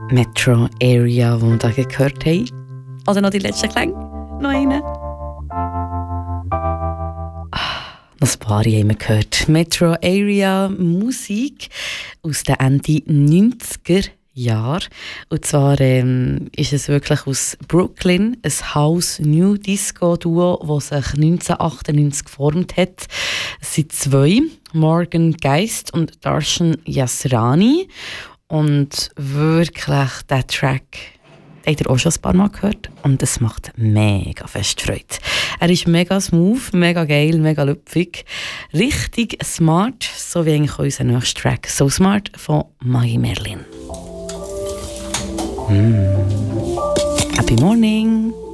Metro Area, die wir da gehört haben. Oder noch die letzten Klänge? Noch einen? Noch ein paar haben wir gehört. Metro Area Musik aus den Ende 90er Jahren. Und zwar ist es wirklich aus Brooklyn, ein House New Disco Duo, das sich 1998 geformt hat. Es sind zwei, Morgan Geist und Darshan Yasrani. Und wirklich, der Track habt ihr auch schon ein paar Mal gehört und es macht mega fest Freude. Er ist mega smooth, mega geil, mega lüpfig, richtig smart, so wie eigentlich unser nächster Track «So Smart» von Maggie Merlin. Happy Morning!